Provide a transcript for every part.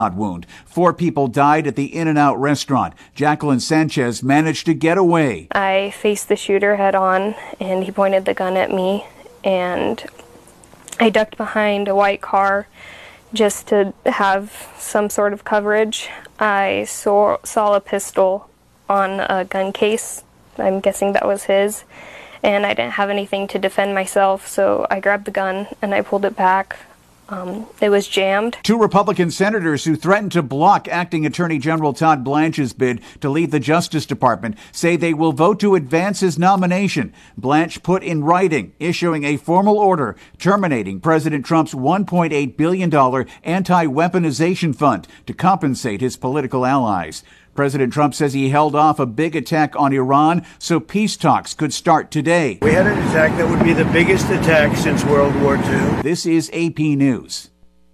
wound. 4 people died at the In-N-Out restaurant. Jacqueline Sanchez managed to get away. I faced the shooter head on, and he pointed the gun at me, and I ducked behind a white car just to have some sort of coverage. I saw a pistol on a gun case. I'm guessing that was his, and I didn't have anything to defend myself, so I grabbed the gun and I pulled it back. It was jammed. 2 Republican senators who threatened to block Acting Attorney General Todd Blanche's bid to leave the Justice Department say they will vote to advance his nomination. Blanche put in writing, issuing a formal order terminating President Trump's $1.8 billion anti-weaponization fund to compensate his political allies. President Trump says he held off a big attack on Iran so peace talks could start today. We had an attack that would be the biggest attack since World War II. This is AP News.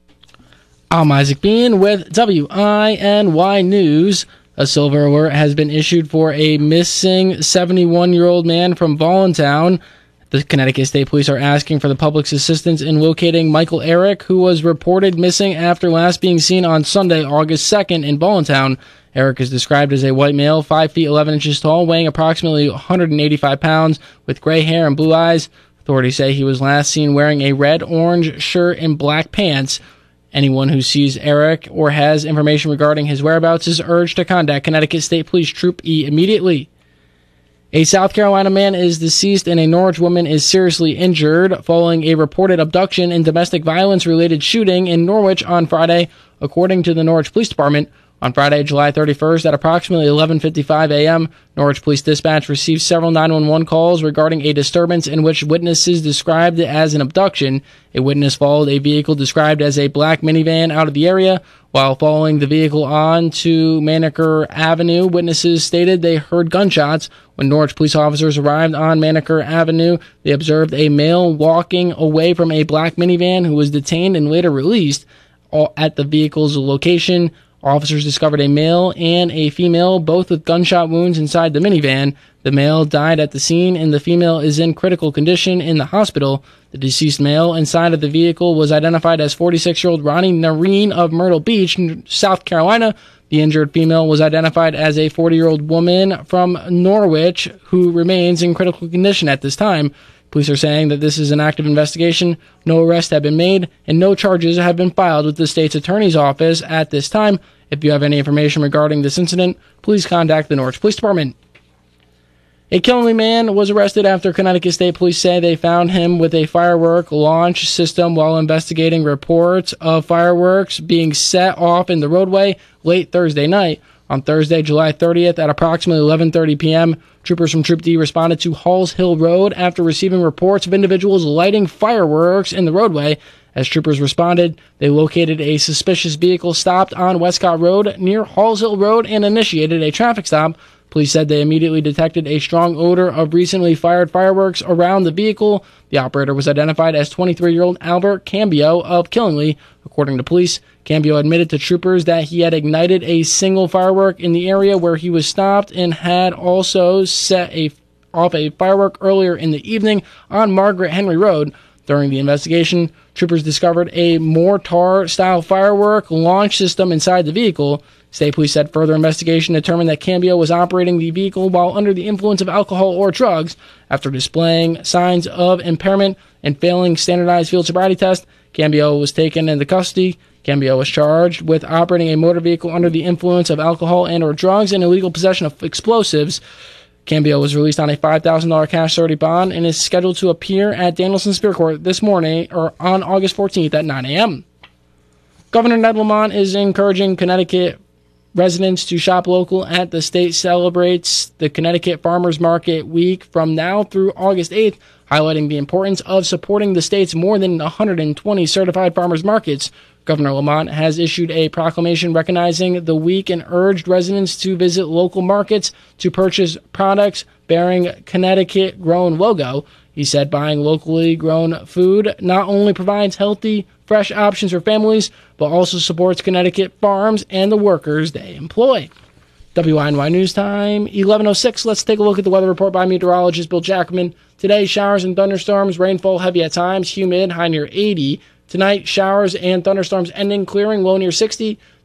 I'm Isaac Bean with WINY News. A silver alert has been issued for a missing 71-year-old man from Voluntown. The Connecticut State Police are asking for the public's assistance in locating Michael Eric, who was reported missing after last being seen on Sunday, August 2nd in Voluntown. Eric is described as a white male, 5 feet 11 inches tall, weighing approximately 185 pounds, with gray hair and blue eyes. Authorities say he was last seen wearing a red-orange shirt and black pants. Anyone who sees Eric or has information regarding his whereabouts is urged to contact Connecticut State Police Troop E immediately. A South Carolina man is deceased and a Norwich woman is seriously injured following a reported abduction and domestic violence-related shooting in Norwich on Friday, according to the Norwich Police Department. On Friday, July 31st, at approximately 11:55 a.m., Norwich Police Dispatch received several 911 calls regarding a disturbance in which witnesses described it as an abduction. A witness followed a vehicle described as a black minivan out of the area. While following the vehicle on to Maneker Avenue, witnesses stated they heard gunshots. When Norwich police officers arrived on Maneker Avenue, they observed a male walking away from a black minivan who was detained and later released. At the vehicle's location, officers discovered a male and a female, both with gunshot wounds inside the minivan. The male died at the scene, and the female is in critical condition in the hospital. The deceased male inside of the vehicle was identified as 46-year-old Ronnie Nareen of Myrtle Beach, South Carolina. The injured female was identified as a 40-year-old woman from Norwich who remains in critical condition at this time. Police are saying that this is an active investigation, no arrests have been made, and no charges have been filed with the state's attorney's office at this time. If you have any information regarding this incident, please contact the Norwich Police Department. A Killenly man was arrested after Connecticut State Police say they found him with a firework launch system while investigating reports of fireworks being set off in the roadway late Thursday night. On Thursday, July 30th at approximately 11:30 p.m., troopers from Troop D responded to Halls Hill Road after receiving reports of individuals lighting fireworks in the roadway. As troopers responded, they located a suspicious vehicle stopped on Westcott Road near Halls Hill Road and initiated a traffic stop. Police said they immediately detected a strong odor of recently fired fireworks around the vehicle. The operator was identified as 23-year-old Albert Cambio of Killenly. According to police, Cambio admitted to troopers that he had ignited a single firework in the area where he was stopped and had also set off a firework earlier in the evening on Margaret Henry Road. During the investigation, troopers discovered a mortar-style firework launch system inside the vehicle. State police said further investigation determined that Cambio was operating the vehicle while under the influence of alcohol or drugs. After displaying signs of impairment and failing standardized field sobriety test, Cambio was taken into custody. Cambio was charged with operating a motor vehicle under the influence of alcohol and or drugs and illegal possession of explosives. Cambio was released on a $5,000 cash surety bond and is scheduled to appear at Danielson Superior Court this morning or on August 14th at 9 a.m. Governor Ned Lamont is encouraging Connecticut residents to shop local as the state celebrates the Connecticut Farmers Market Week from now through August 8th, highlighting the importance of supporting the state's more than 120 certified farmers markets. Governor Lamont has issued a proclamation recognizing the week and urged residents to visit local markets to purchase products bearing Connecticut-grown logo. He said buying locally grown food not only provides healthy, fresh options for families, but also supports Connecticut farms and the workers they employ. WINY News Time, 11:06. Let's take a look at the weather report by meteorologist Bill Jackman. Today, showers and thunderstorms, rainfall heavy at times, humid, high near 80. Tonight, showers and thunderstorms ending, clearing, low near 60.